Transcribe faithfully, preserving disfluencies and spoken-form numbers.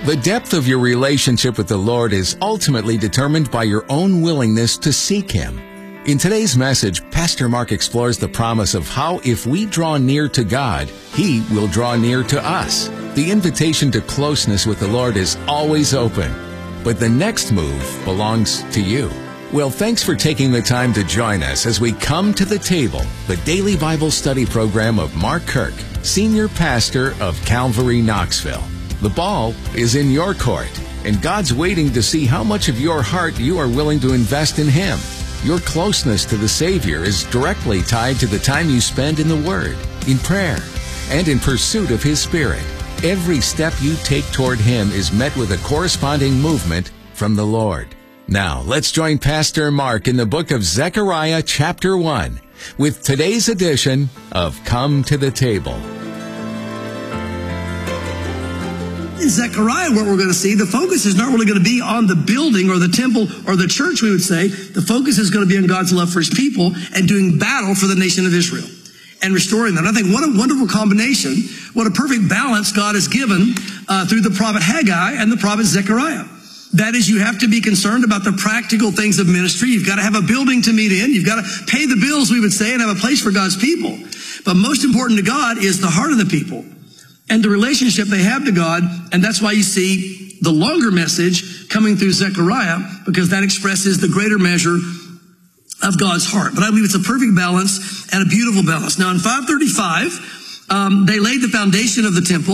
The depth of your relationship with the Lord is ultimately determined by your own willingness to seek Him. In today's message, Pastor Mark explores the promise of how if we draw near to God, He will draw near to us. The invitation to closeness with the Lord is always open, but the next move belongs to you. Well, thanks for taking the time to join us as we come to the table, the daily Bible study program of Mark Kirk, Senior Pastor of Calvary Knoxville. The ball is in your court, and God's waiting to see how much of your heart you are willing to invest in Him. Your closeness to the Savior is directly tied to the time you spend in the Word, in prayer, and in pursuit of His Spirit. Every step you take toward Him is met with a corresponding movement from the Lord. Now, let's join Pastor Mark in the book of Zechariah chapter one with today's edition of Come to the Table. In Zechariah, what we're going to see, the focus is not really going to be on the building or the temple or the church, we would say. The focus is going to be on God's love for His people and doing battle for the nation of Israel and restoring them. And I think what a wonderful combination, what a perfect balance God has given uh, through the prophet Haggai and the prophet Zechariah. That is, you have to be concerned about the practical things of ministry. You've got to have a building to meet in. You've got to pay the bills, we would say, and have a place for God's people. But most important to God is the heart of the people and the relationship they have to God. And that's why you see the longer message coming through Zechariah, because that expresses the greater measure of God's heart. But I believe it's a perfect balance and a beautiful balance. Now in five thirty-five, um, they laid the foundation of the temple.